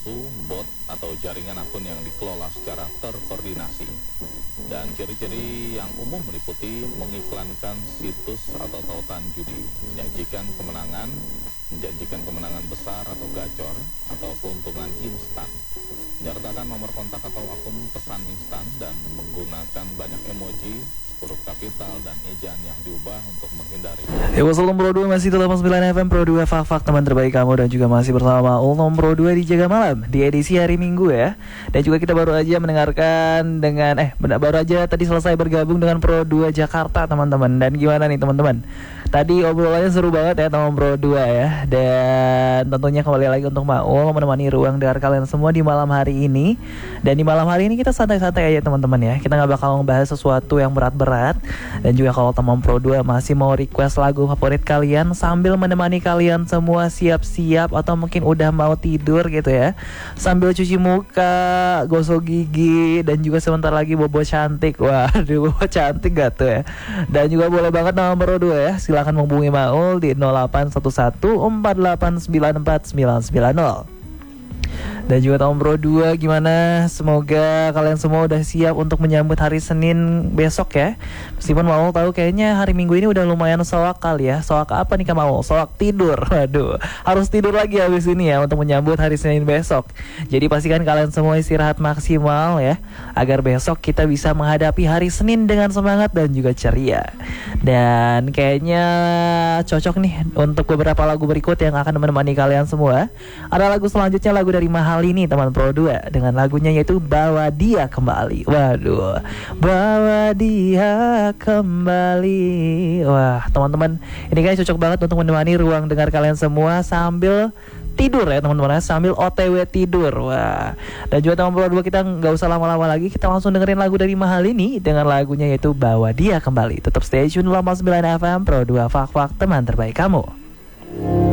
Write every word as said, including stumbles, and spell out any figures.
palsu, bot, atau jaringan akun yang dikelola secara terkoordinasi. Dan ciri-ciri yang umum meliputi mengiklankan situs atau tautan judi, menjanjikan kemenangan, menjanjikan kemenangan besar atau gacor, atau keuntungan instan, menyertakan nomor kontak atau akun pesan instan, dan menggunakan banyak emoji, huruf kapital, dan ejaan yang diubah untuk menghindari. Ya, Wassalam Pro dua masih delapan puluh sembilan F M Pro dua Fak-Fak teman terbaik kamu, dan juga masih bersama Ulnom Pro dua di Jaga Malam di edisi hari Minggu ya. Dan juga kita baru aja mendengarkan dengan eh baru aja tadi selesai bergabung dengan Pro dua Jakarta teman-teman. Dan gimana nih teman-teman? Tadi obrolannya seru banget ya teman Pro dua ya. Dan tentunya kembali lagi untuk Maul menemani ruang dengar kalian semua di malam hari ini. Dan di malam hari ini kita santai-santai aja teman-teman ya. Kita gak bakal membahas sesuatu yang berat-berat. Dan juga kalau teman Pro dua masih mau request lagu favorit kalian sambil menemani kalian semua siap-siap atau mungkin udah mau tidur gitu ya, sambil cuci muka, gosok gigi, dan juga sebentar lagi bobo cantik. Waduh, bobo cantik gak tuh ya. Dan juga boleh banget nama Pro dua ya, silahkan menghubungi Maul di nol delapan satu satu empat delapan sembilan empat sembilan sembilan nol. Dan juga tahun Pro dua gimana? Semoga kalian semua udah siap untuk menyambut hari Senin besok ya. Meskipun Maul tahu kayaknya hari Minggu ini udah lumayan soak kali ya. Soak apa nih Kak Maul? Soak tidur. Waduh, harus tidur lagi habis ini ya untuk menyambut hari Senin besok. Jadi pastikan kalian semua istirahat maksimal ya, agar besok kita bisa menghadapi hari Senin dengan semangat dan juga ceria. Dan kayaknya cocok nih untuk beberapa lagu berikut yang akan menemani kalian semua. Ada lagu selanjutnya, lagu dari Mahal ini teman Pro dua dengan lagunya yaitu Bawa Dia Kembali. Waduh, bawa dia kembali. Wah teman-teman, ini kayaknya cocok banget untuk menemani ruang dengar kalian semua sambil tidur ya teman-teman, sambil O T W tidur. Wah. Dan juga teman Pro dua kita nggak usah lama-lama lagi, kita langsung dengerin lagu dari Mahal ini dengan lagunya yaitu Bawa Dia Kembali. Tetap stay tune delapan puluh sembilan F M Pro dua Fak-Fak teman terbaik kamu.